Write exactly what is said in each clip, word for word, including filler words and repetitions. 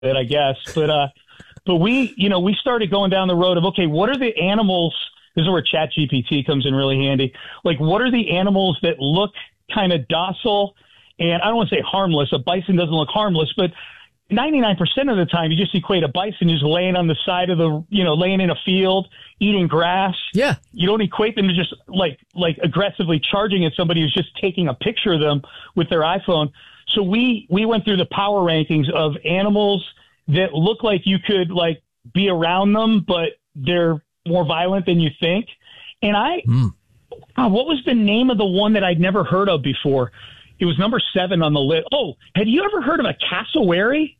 it, I guess. But uh, but we, you know, we started going down the road of, okay, what are the animals? This is where ChatGPT comes in really handy. Like, what are the animals that look kind of docile? And I don't want to say harmless. A bison doesn't look harmless, but ninety-nine percent of the time, you just equate a bison who's laying on the side of the, you know, laying in a field, eating grass. Yeah. You don't equate them to just like, like aggressively charging at somebody who's just taking a picture of them with their iPhone. So we, we went through the power rankings of animals that look like you could like be around them, but they're more violent than you think. And I, mm. uh, what was the name of the one that I'd never heard of before? It was number seven on the list. Oh, had you ever heard of a cassowary?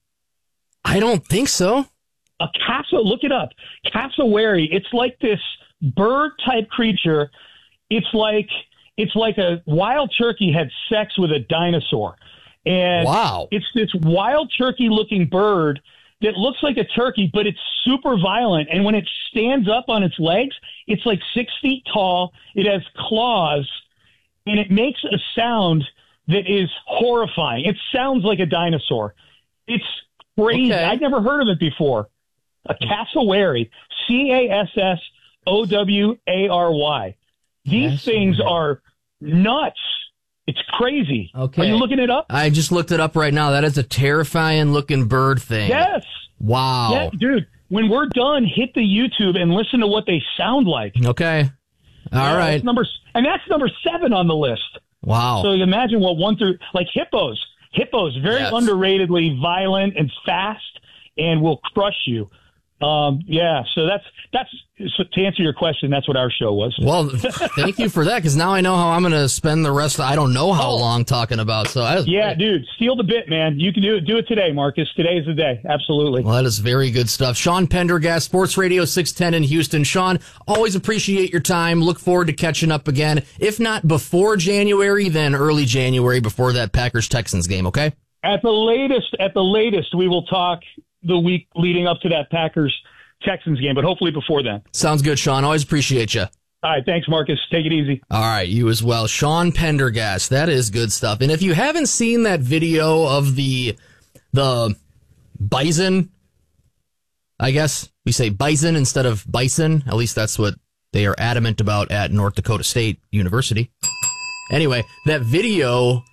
I don't think so. A cassow, look it up. Cassowary. It's like this bird type creature. It's like it's like a wild turkey had sex with a dinosaur. And wow. It's this wild turkey looking bird that looks like a turkey, but it's super violent. And when it stands up on its legs, it's like six feet tall. It has claws, and it makes a sound that is horrifying. It sounds like a dinosaur. It's crazy. Okay. I'd never heard of it before. A cassowary. C A S S O W A R Y. These Cassowary. things are nuts. It's crazy. Okay. Are you looking it up? I just looked it up right now. That is a terrifying looking bird thing. Yes. Wow. Yeah, dude, when we're done, hit the YouTube and listen to what they sound like. Okay. All yeah, right. That's number, and that's number seven on the list. Wow. So imagine what one through, like hippos. Hippos, very yes. underratedly violent and fast and will crush you. Um, yeah, so that's, that's, so to answer your question, that's what our show was. Well, thank you for that, because now I know how I'm going to spend the rest of, I don't know how oh. long talking about. So I was, Yeah, dude, steal the bit, man. You can do it, do it today, Marcus. Today's the day. Absolutely. Well, that is very good stuff. Sean Pendergast, Sports Radio six ten in Houston. Sean, always appreciate your time. Look forward to catching up again. If not before January, then early January before that Packers-Texans game, okay? At the latest, at the latest, we will talk the week leading up to that Packers-Texans game, but hopefully before then. Sounds good, Sean. Always appreciate you. All right, thanks, Marcus. Take it easy. All right, you as well. Sean Pendergast, that is good stuff. And if you haven't seen that video of the the bison, I guess we say bison instead of bison. At least that's what they are adamant about at North Dakota State University. Anyway, that video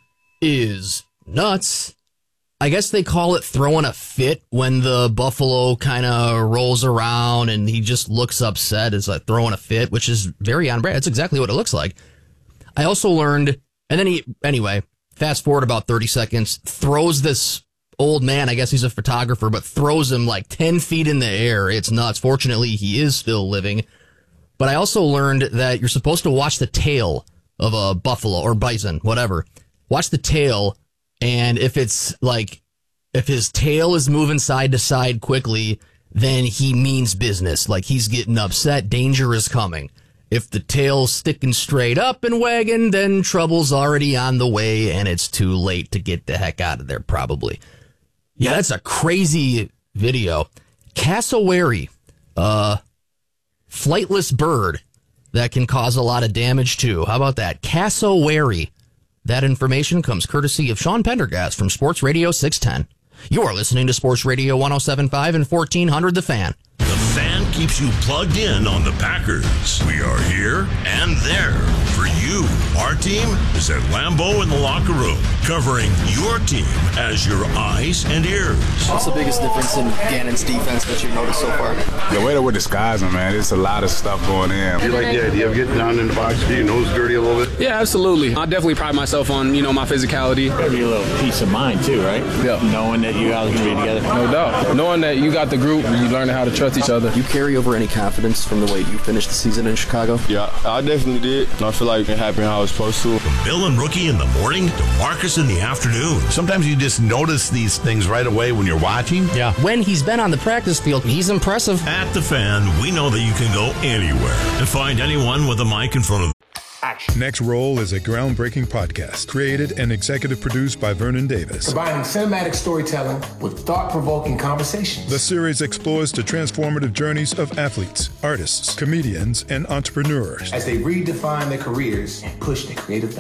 is nuts. I guess they call it throwing a fit when the buffalo kind of rolls around and he just looks upset. It's like throwing a fit, which is very on brand. That's exactly what it looks like. I also learned, and then he, anyway, fast forward about thirty seconds, throws this old man, I guess he's a photographer, but throws him like ten feet in the air. It's nuts. Fortunately, he is still living. But I also learned that you're supposed to watch the tail of a buffalo or bison, whatever. Watch the tail. And if it's like, if his tail is moving side to side quickly, then he means business. Like he's getting upset. Danger is coming. If the tail's sticking straight up and wagging, then trouble's already on the way and it's too late to get the heck out of there, probably. Yeah, that's a crazy video. Cassowary, uh, flightless bird that can cause a lot of damage too. How about that? Cassowary. That information comes courtesy of Sean Pendergast from Sports Radio six ten. You are listening to Sports Radio one oh seven point five and fourteen hundred The Fan. The Fan keeps you plugged in on the Packers. We are here and there for you. Our team is at Lambeau in the locker room, covering your team as your eyes and ears. What's the biggest difference in Gannon's defense that you've noticed so far? The way that we're disguising, man, there's a lot of stuff going in. Do you like the idea of getting down in the box, get your nose dirty a little bit? Yeah, absolutely. I definitely pride myself on, you know, my physicality. Gotta be a little peace of mind too, right? Yeah. Knowing that you guys are gonna be together. No doubt. Knowing that you got the group, you learn how to trust each other. You carry over any confidence from the way you finished the season in Chicago? Yeah, I definitely did. And I feel like it happened how I was supposed to. From Bill and Rookie in the morning to Marcus in the afternoon. Sometimes you just notice these things right away when you're watching. Yeah. When he's been on the practice field, he's impressive. At The Fan, we know that you can go anywhere and find anyone with a mic in front of them. Action. Next Roll is a groundbreaking podcast created and executive produced by Vernon Davis. Combining cinematic storytelling with thought-provoking conversations. The series explores the transformative journeys of athletes, artists, comedians, and entrepreneurs as they redefine their careers and push their creative boundaries.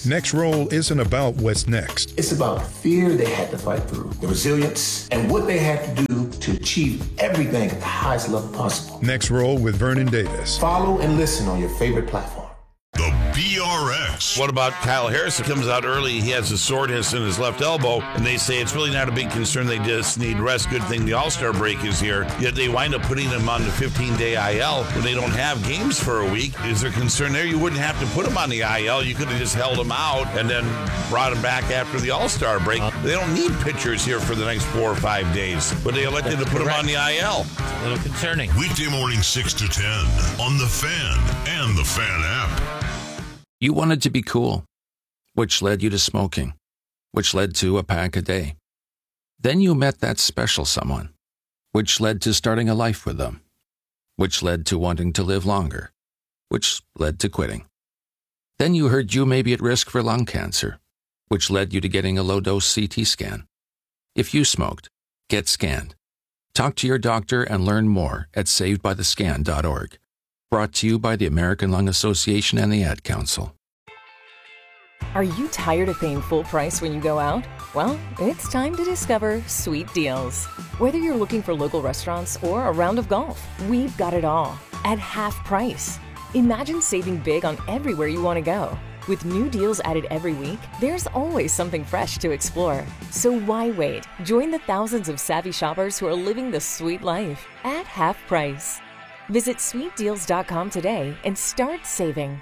Next Roll isn't about what's next. It's about fear they had to fight through, the resilience, and what they had to do to achieve everything at the highest level possible. Next Roll with Vernon Davis. Follow and listen on your favorite platform. The B R X. What about Kyle Harrison? Comes out early. He has a soreness in his left elbow, and they say it's really not a big concern. They just need rest. Good thing the All-Star break is here. Yet they wind up putting him on the fifteen-day I L when they don't have games for a week. Is there concern there? You wouldn't have to put him on the I L. You could have just held him out and then brought him back after the All-Star break. They don't need pitchers here for the next four or five days, but they elected That's to put correct. him on the I L. It's a little concerning. Weekday morning six to ten on The Fan and The Fan app. You wanted to be cool, which led you to smoking, which led to a pack a day. Then you met that special someone, which led to starting a life with them, which led to wanting to live longer, which led to quitting. Then you heard you may be at risk for lung cancer, which led you to getting a low-dose C T scan. If you smoked, get scanned. Talk to your doctor and learn more at saved by the scan dot org. Brought to you by the American Lung Association and the Ad Council. Are you tired of paying full price when you go out? Well, it's time to discover Sweet Deals. Whether you're looking for local restaurants or a round of golf, we've got it all at half price. Imagine saving big on everywhere you want to go. With new deals added every week, there's always something fresh to explore. So why wait? Join the thousands of savvy shoppers who are living the sweet life at half price. Visit sweet deals dot com today and start saving.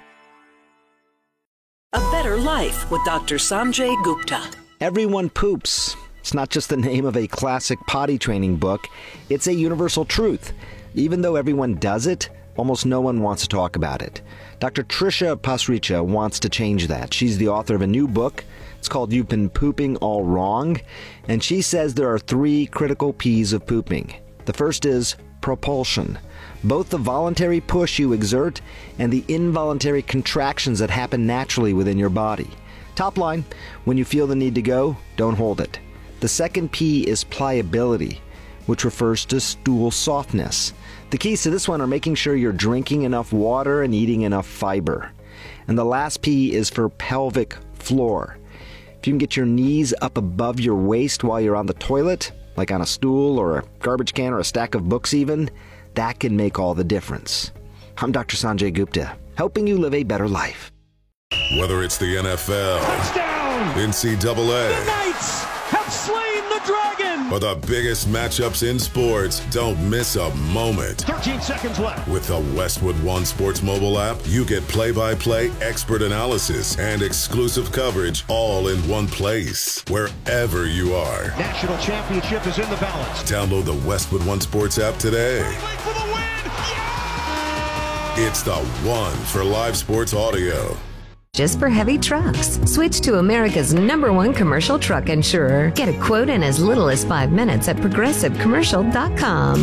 A Better Life with Doctor Sanjay Gupta. Everyone poops. It's not just the name of a classic potty training book. It's a universal truth. Even though everyone does it, almost no one wants to talk about it. Doctor Trisha Pasricha wants to change that. She's the author of a new book. It's called You've Been Pooping All Wrong. And she says there are three critical P's of pooping. The first is propulsion. Both the voluntary push you exert and the involuntary contractions that happen naturally within your body. Top line, when you feel the need to go, don't hold it. The second P is pliability, which refers to stool softness. The keys to this one are making sure you're drinking enough water and eating enough fiber. And the last P is for pelvic floor. If you can get your knees up above your waist while you're on the toilet, like on a stool or a garbage can or a stack of books even, that can make all the difference. I'm Doctor Sanjay Gupta, helping you live a better life. Whether it's the N F L, touchdown, N C double A, the Knights have slain the dragon, or the biggest matchups in sports, don't miss a moment. thirteen seconds left. With the Westwood One Sports mobile app, you get play-by-play expert analysis and exclusive coverage all in one place, wherever you are. National championship is in the balance. Download the Westwood One Sports app today. For the win. Yeah! It's the one for live sports audio. Just for heavy trucks. Switch to America's number one commercial truck insurer. Get a quote in as little as five minutes at progressive commercial dot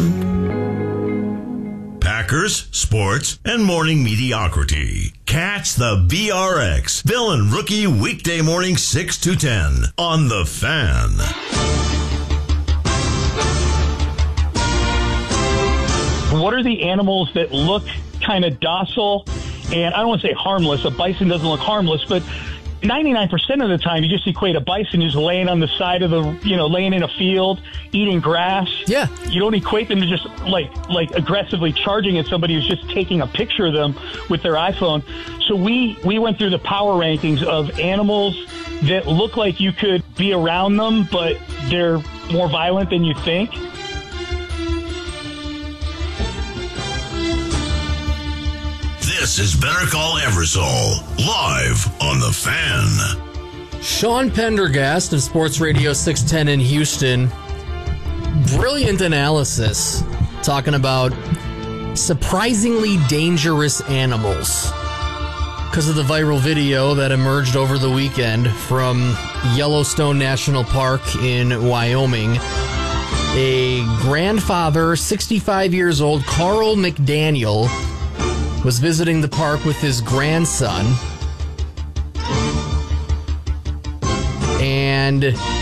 com. Packers, sports, and morning mediocrity. Catch the B R X Villain Rookie weekday morning six to ten on The Fan. What are the animals that look kind of docile? And I don't want to say harmless. A bison doesn't look harmless, but ninety-nine percent of the time you just equate a bison who's laying on the side of the, you know, laying in a field, eating grass. Yeah. You don't equate them to just like, like aggressively charging at somebody who's just taking a picture of them with their iPhone. So we, we went through the power rankings of animals that look like you could be around them, but they're more violent than you think. This is Better Call Eversole, live on The Fan. Sean Pendergast of Sports Radio six ten in Houston. Brilliant analysis talking about surprisingly dangerous animals because of the viral video that emerged over the weekend from Yellowstone National Park in Wyoming. A grandfather, sixty-five years old, Carl McDaniel, was visiting the park with his grandson, and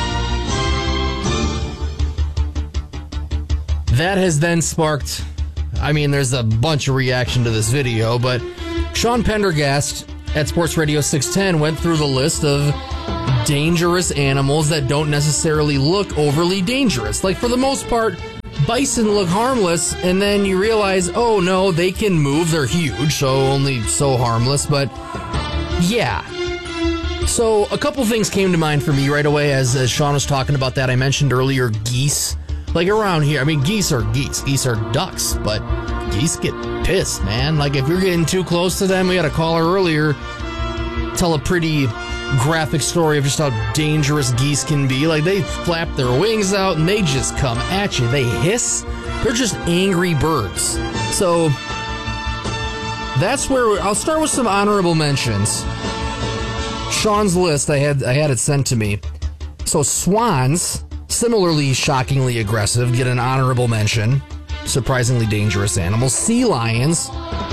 that has then sparked, I mean, there's a bunch of reaction to this video, but Sean Pendergast at Sports Radio six ten went through the list of dangerous animals that don't necessarily look overly dangerous. Like, for the most part, bison look harmless, and then you realize, oh no, they can move, they're huge, so only so harmless, but yeah. So a couple things came to mind for me right away as, as Sean was talking about that. I mentioned earlier geese. Like, around here, I mean, geese are geese. Geese are ducks, but geese get pissed, man. Like, if you're getting too close to them, we had a caller earlier tell a pretty graphic story of just how dangerous geese can be. Like, they flap their wings out and they just come at you. They hiss. They're just angry birds. So that's where I'll start with some honorable mentions. Sean's list, I had I had it sent to me. So swans, similarly shockingly aggressive, get an honorable mention. Surprisingly dangerous animals. Sea lions,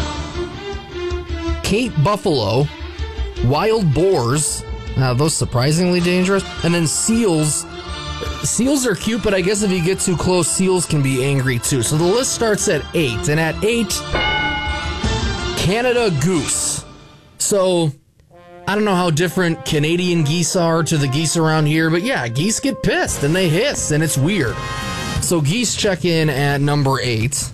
Cape buffalo, wild boars. Now, those surprisingly dangerous. And then seals. Seals are cute, but I guess if you get too close, seals can be angry too. So the list starts at eight. And at eight, Canada goose. So I don't know how different Canadian geese are to the geese around here, but yeah, geese get pissed and they hiss, and it's weird. So geese check in at number eight.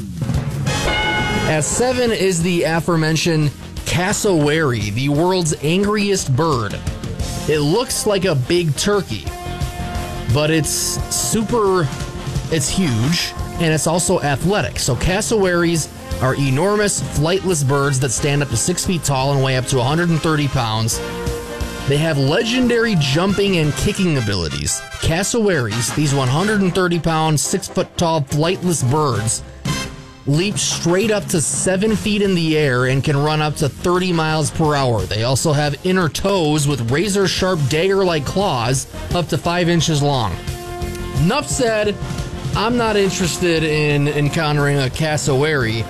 At seven is the aforementioned cassowary, the world's angriest bird. It looks like a big turkey, but it's super, it's huge, and it's also athletic. So cassowaries are enormous, flightless birds that stand up to six feet tall and weigh up to one hundred thirty pounds. They have legendary jumping and kicking abilities. Cassowaries, these one hundred thirty pound, six foot tall, flightless birds, leap straight up to seven feet in the air and can run up to thirty miles per hour. They also have inner toes with razor-sharp dagger-like claws up to five inches long. Enough said. I'm not interested in encountering a cassowary.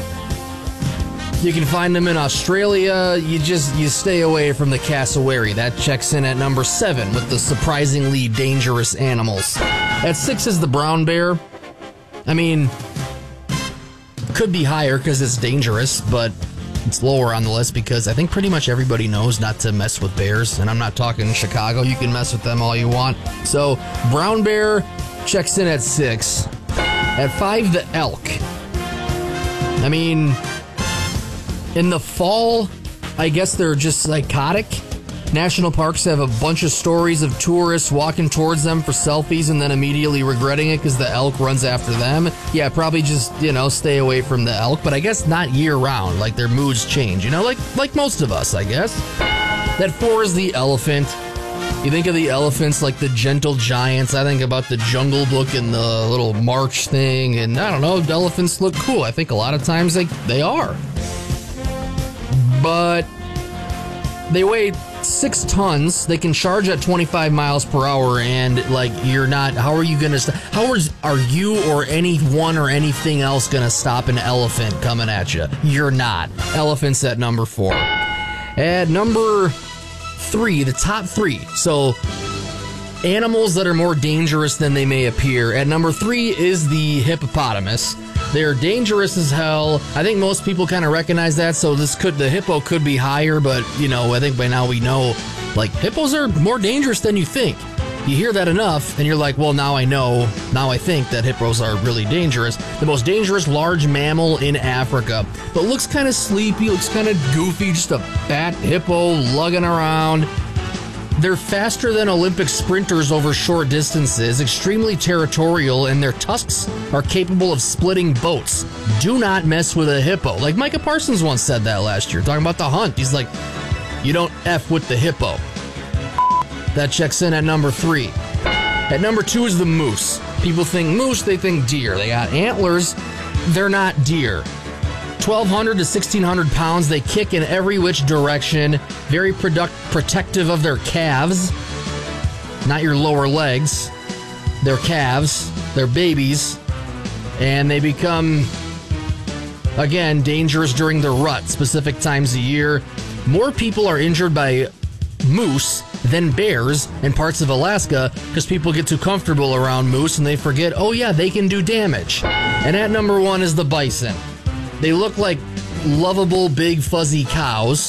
You can find them in Australia. You just you stay away from the cassowary. That checks in at number seven with the surprisingly dangerous animals. At six is the brown bear. I mean, could be higher because it's dangerous, but it's lower on the list because I think pretty much everybody knows not to mess with bears. And I'm not talking Chicago. You can mess with them all you want. So brown bear checks in at six. At five, the elk. I mean, in the fall, I guess they're just psychotic. National parks have a bunch of stories of tourists walking towards them for selfies and then immediately regretting it because the elk runs after them. Yeah, probably just, you know, stay away from the elk, but I guess not year round. Like, their moods change, you know, like like most of us, I guess. That four is the elephant. You think of the elephants like the gentle giants. I think about the Jungle Book and the little march thing, and I don't know, elephants look cool. I think a lot of times they, they are. But they weigh six tons. They can charge at twenty-five miles per hour, and like, you're not, how are you going to, st- how is, are you or anyone or anything else going to stop an elephant coming at you? You're not. Elephants at number four. At number three, the top three. So, animals that are more dangerous than they may appear. At number three is the hippopotamus. They're dangerous as hell. I think most people kind of recognize that, so this could, the hippo could be higher, but, you know, I think by now we know, like, hippos are more dangerous than you think. You hear that enough, and you're like, well, now I know, now I think that hippos are really dangerous. The most dangerous large mammal in Africa, but looks kind of sleepy, looks kind of goofy, just a fat hippo lugging around. They're faster than Olympic sprinters over short distances, extremely territorial, and their tusks are capable of splitting boats. Do not mess with a hippo. Like Micah Parsons once said that last year, talking about the hunt. He's like, you don't F with the hippo. That checks in at number three. At number two is the moose. People think moose, they think deer. They got antlers. They're not deer. twelve hundred to sixteen hundred pounds. They kick in every which direction. Very product- protective of their calves. Not your lower legs. Their calves. Their babies. And they become, again, dangerous during the rut, specific times a year. More people are injured by moose than bears in parts of Alaska because people get too comfortable around moose and they forget, oh yeah, they can do damage. And at number one is the bison. They look like lovable big fuzzy cows.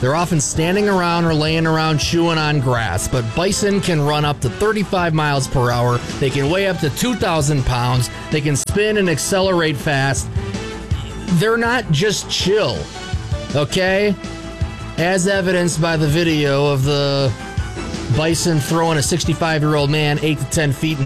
They're often standing around or laying around chewing on grass, but bison can run up to thirty-five miles per hour. They can weigh up to two thousand pounds. They can spin and accelerate fast. They're not just chill, okay? As evidenced by the video of the bison throwing a sixty-five-year-old man eight to ten feet.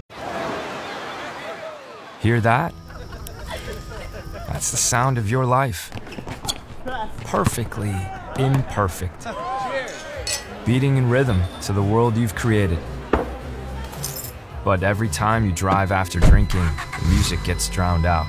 Hear that? That's the sound of your life. Perfectly imperfect. Beating in rhythm to the world you've created. But every time you drive after drinking, the music gets drowned out.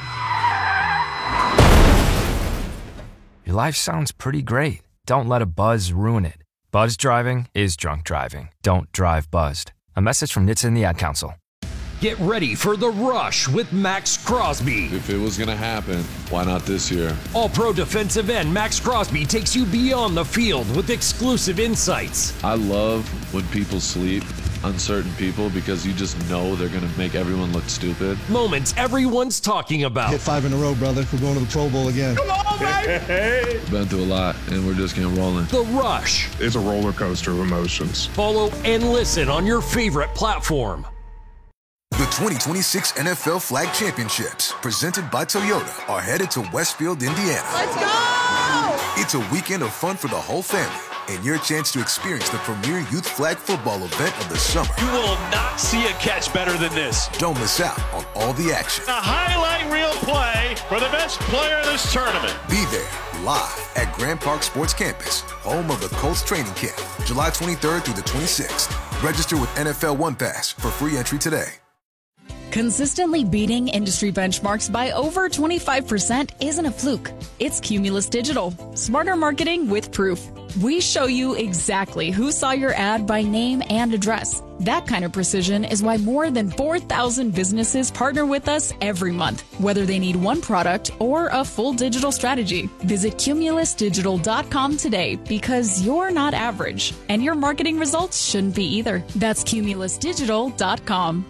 Your life sounds pretty great. Don't let a buzz ruin it. Buzz driving is drunk driving. Don't drive buzzed. A message from N H T S A and the Ad Council. Get ready for The Rush with Max Crosby. If it was going to happen, why not this year? All-pro defensive end Max Crosby takes you beyond the field with exclusive insights. I love when people sleep, uncertain people, because you just know they're going to make everyone look stupid. Moments everyone's talking about. Hit five in a row, brother. We're going to the Pro Bowl again. Come on, baby! Been through a lot, and we're just getting rolling. The Rush. It's a roller coaster of emotions. Follow and listen on your favorite platform. The twenty twenty-six N F L Flag Championships, presented by Toyota, are headed to Westfield, Indiana. Let's go! It's a weekend of fun for the whole family, and your chance to experience the premier youth flag football event of the summer. You will not see a catch better than this. Don't miss out on all the action. A highlight reel play for the best player in this tournament. Be there, live at Grand Park Sports Campus, home of the Colts training camp, July twenty-third through the twenty-sixth. Register with N F L One Pass for free entry today. Consistently beating industry benchmarks by over twenty-five percent isn't a fluke. It's Cumulus Digital. Smarter marketing with proof. We show you exactly who saw your ad by name and address. That kind of precision is why more than four thousand businesses partner with us every month, whether they need one product or a full digital strategy. Visit cumulus digital dot com today, because you're not average, and your marketing results shouldn't be either. That's cumulus digital dot com.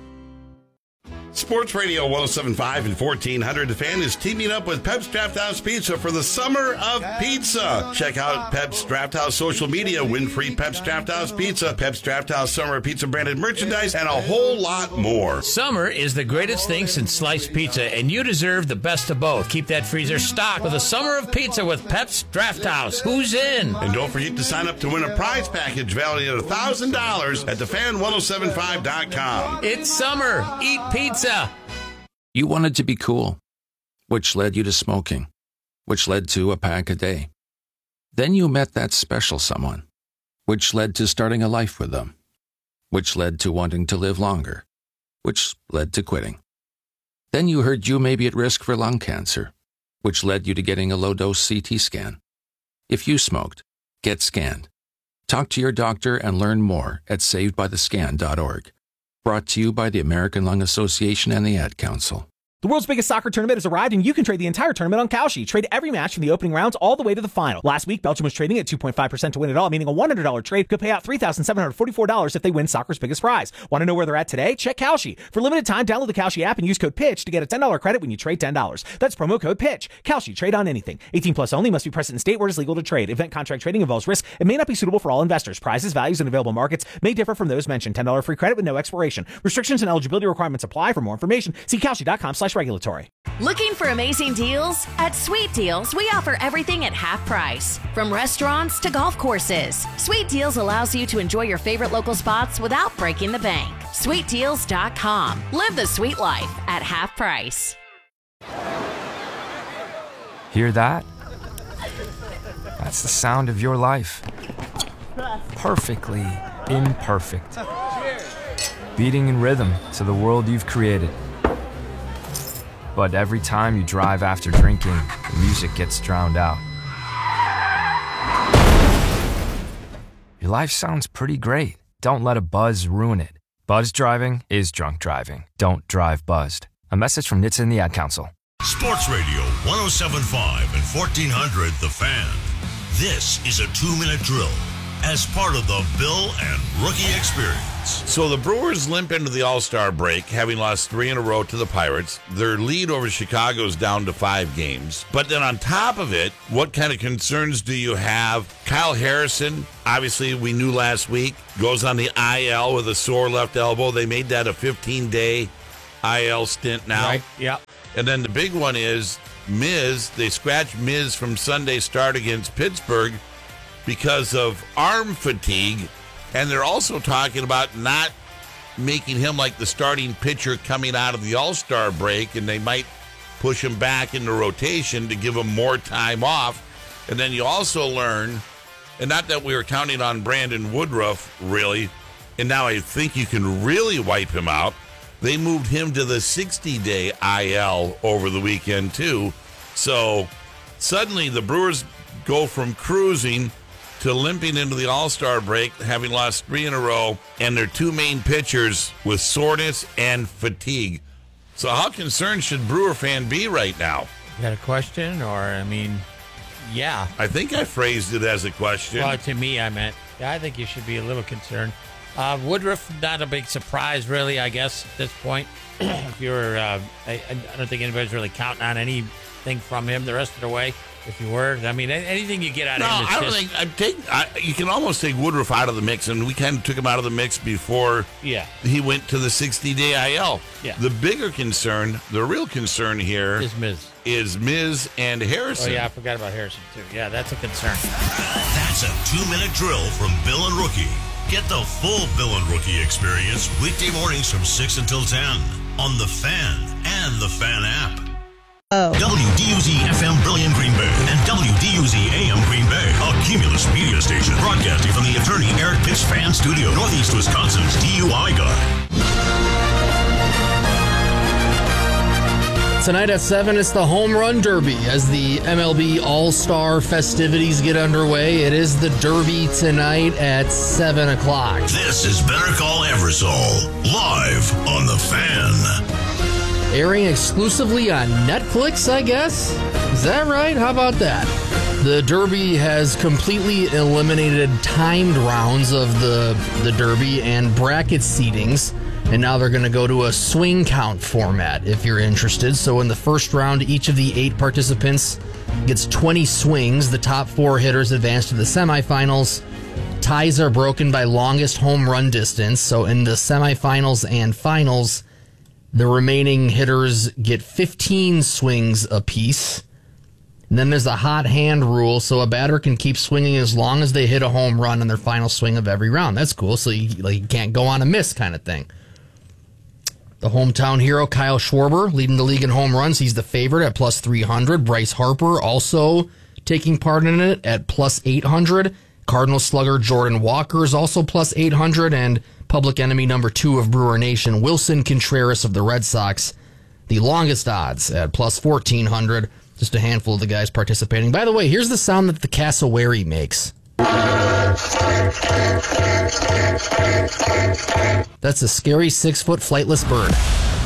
Sports Radio one oh seven point five and fourteen hundred. The Fan is teaming up with Pep's Draft House Pizza for the Summer of Pizza. Check out Pep's Draft House social media. Win free Pep's Draft House Pizza, Pep's Draft House Summer Pizza branded merchandise, and a whole lot more. Summer is the greatest thing since sliced pizza, and you deserve the best of both. Keep that freezer stocked with a Summer of Pizza with Pep's Draft House. Who's in? And don't forget to sign up to win a prize package valued at one thousand dollars at the fan ten seventy-five dot com. It's summer. Eat pizza. You wanted to be cool, which led you to smoking, which led to a pack a day. Then you met that special someone, which led to starting a life with them, which led to wanting to live longer, which led to quitting. Then you heard you may be at risk for lung cancer, which led you to getting a low-dose C T scan. If you smoked, get scanned. Talk to your doctor and learn more at saved by the scan dot org. Brought to you by the American Lung Association and the Ad Council. The world's biggest soccer tournament has arrived, and you can trade the entire tournament on Kalshi. Trade every match from the opening rounds all the way to the final. Last week, Belgium was trading at two point five percent to win it all, meaning a one hundred dollars trade could pay out three thousand seven hundred forty-four dollars if they win soccer's biggest prize. Want to know where they're at today? Check Kalshi. For limited time, download the Kalshi app and use code PITCH to get a ten dollars credit when you trade ten dollars. That's promo code PITCH. Kalshi. Trade on anything. eighteen plus only. Must be present in state where it is legal to trade. Event contract trading involves risk and may not be suitable for all investors. Prizes, values, and available markets may differ from those mentioned. ten dollars free credit with no expiration. Restrictions and eligibility requirements apply. For more information, see kalshi dot com slash regulatory. Looking for amazing deals? At Sweet Deals, we offer everything at half price. From restaurants to golf courses, Sweet Deals allows you to enjoy your favorite local spots without breaking the bank. sweet deals dot com. Live the sweet life at half price. Hear that? That's the sound of your life. Perfectly imperfect. Beating in rhythm to the world you've created. But every time you drive after drinking, the music gets drowned out. Your life sounds pretty great. Don't let a buzz ruin it. Buzz driving is drunk driving. Don't drive buzzed. A message from N H T S A and the Ad Council. Sports Radio one oh seven point five and fourteen hundred The Fan. This is a two-minute drill as part of the Bill and Rookie Experience. Pirates. So the Brewers limp into the All-Star break, having lost three in a row to the Pirates. Their lead over Chicago is down to five games. But then on top of it, what kind of concerns do you have? Kyle Harrison, obviously we knew last week, goes on the I L with a sore left elbow. They made that a fifteen-day I L stint now. Right, yeah. And then the big one is Miz. They scratched Miz from Sunday's start against Pittsburgh because of arm fatigue. And they're also talking about not making him like the starting pitcher coming out of the All-Star break, and they might push him back into rotation to give him more time off. And then you also learn, and not that we were counting on Brandon Woodruff, really, and now I think you can really wipe him out. They moved him to the sixty-day I L over the weekend, too. So suddenly the Brewers go from cruising to limping into the All-Star break, having lost three in a row, and their two main pitchers with soreness and fatigue. So how concerned should Brewer fan be right now? You got a question, or, I mean, yeah. I think I phrased it as a question. Well, to me, I meant, yeah, I think you should be a little concerned. Uh, Woodruff, not a big surprise, really, I guess, at this point. If you're, uh, I, I don't think anybody's really counting on anything from him the rest of the way. If you were, I mean, anything you get out no, of him is I don't just, think I take. I, you can almost take Woodruff out of the mix, and we kind of took him out of the mix before. Yeah. He went to the sixty-day I L. Yeah. The bigger concern, the real concern here, is Miz. Is Miz and Harrison. Oh yeah, I forgot about Harrison too. Yeah, that's a concern. That's a two-minute drill from Bill and Rookie. Get the full Bill and Rookie experience weekday mornings from six until ten on The Fan and The Fan app. Oh. W D U Z F M Brilliant Green Bay and W D U Z A M Green Bay, a Cumulus media station broadcasting from the attorney Eric Pitts Fan Studio, Northeast Wisconsin's D U I guy. Tonight at seven, it's the Home Run Derby as the M L B All-Star festivities get underway. It is the Derby tonight at seven o'clock. This is Better Call Eversole, live on The Fan. Airing exclusively on Netflix, I guess? Is that right? How about that? The Derby has completely eliminated timed rounds of the, the Derby and bracket seedings, and now they're going to go to a swing count format if you're interested. So in the first round, each of the eight participants gets twenty swings. The top four hitters advance to the semifinals. Ties are broken by longest home run distance. So in the semifinals and finals, the remaining hitters get fifteen swings apiece. And then there's a hot hand rule, so a batter can keep swinging as long as they hit a home run on their final swing of every round. That's cool, so you, like, you can't go on a miss kind of thing. The hometown hero, Kyle Schwarber, leading the league in home runs. He's the favorite at plus three hundred. Bryce Harper also taking part in it at plus eight hundred. Cardinal slugger Jordan Walker is also plus eight hundred, and public enemy number two of Brewer Nation, Wilson Contreras of the Red Sox, the longest odds at plus fourteen hundred. Just a handful of the guys participating. By the way, here's the sound that the cassowary makes. That's a scary six-foot flightless bird.